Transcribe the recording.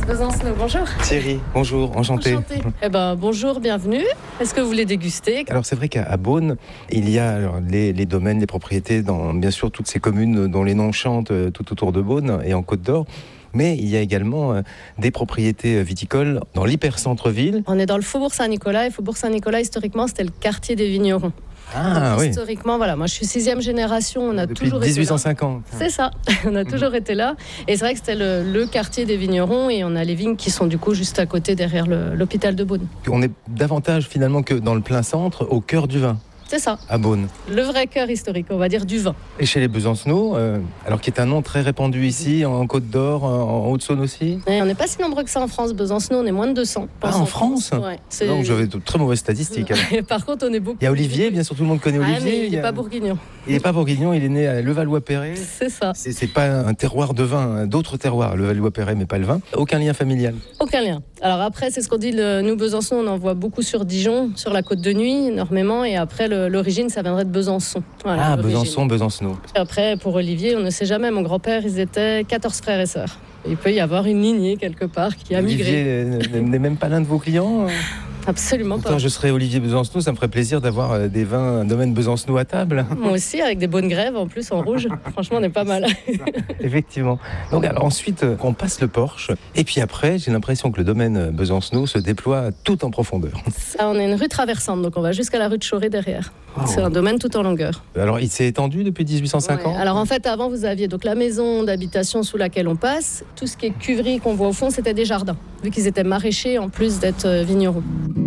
Besancenot, bonjour. Thierry, bonjour, enchanté. Bonjour, bienvenue. Est-ce que vous voulez déguster? Alors c'est vrai qu'à Beaune, il y a les domaines, les propriétés dans bien sûr toutes ces communes dont les noms chantent tout autour de Beaune et en Côte d'Or. Mais il y a également des propriétés viticoles dans l'hyper-centre-ville. On est dans le Faubourg Saint-Nicolas et Faubourg Saint-Nicolas, historiquement, c'était le quartier des vignerons. Ah donc, oui. Historiquement, voilà, moi je suis 6e génération, on a Depuis toujours 1850. été là. C'est ça, on a toujours été là. Et c'est vrai que c'était le quartier des vignerons et on a les vignes qui sont du coup juste à côté derrière l'hôpital de Beaune. On est davantage finalement que dans le plein centre, au cœur du vin. C'est ça. À Beaune. Le vrai cœur historique, on va dire, du vin. Et chez les Besancenot, alors qui est un nom très répandu ici, en Côte d'Or, en Haute-Saône aussi. Et on n'est pas si nombreux que ça en France. Besancenot, on est moins de 200. Ah, en France? Ouais, donc j'avais de très mauvaises statistiques. Par contre, on est beaucoup. Il y a Olivier, bien sûr, tout le monde connaît Olivier. Mais il n'est pas bourguignon. Il n'est pas bourguignon, il est né à Levallois-Perret. C'est ça. C'est pas un terroir de vin, d'autres terroirs, Levallois-Perret, mais pas le vin. Aucun lien familial. Aucun lien. Alors après, c'est ce qu'on dit, nous Besançon, on en voit beaucoup sur Dijon, sur la Côte de Nuit, énormément. Et après, l'origine, ça viendrait de Besançon. Voilà, ah, Besançon, Besancenot. Après, pour Olivier, on ne sait jamais. Mon grand-père, ils étaient 14 frères et sœurs. Il peut y avoir une lignée quelque part qui a migré. Olivier n'est même pas l'un de vos clients? Absolument pas. Quand je serais Olivier Besancenot, ça me ferait plaisir d'avoir des vins domaine Besancenot à table. Moi aussi, avec des bonnes grèves en plus en rouge. Franchement, on est pas mal. Effectivement. Donc alors ensuite, on passe le Porche. Et puis après, j'ai l'impression que le domaine Besancenot se déploie tout en profondeur. Ça, on est une rue traversante, donc on va jusqu'à la rue de Choré derrière. Oh. C'est un domaine tout en longueur. Alors il s'est étendu depuis 1850 ouais. Alors en fait, avant, vous aviez donc la maison d'habitation sous laquelle on passe. Tout ce qui est cuverie qu'on voit au fond, c'était des jardins, vu qu'ils étaient maraîchers en plus d'être vignerons.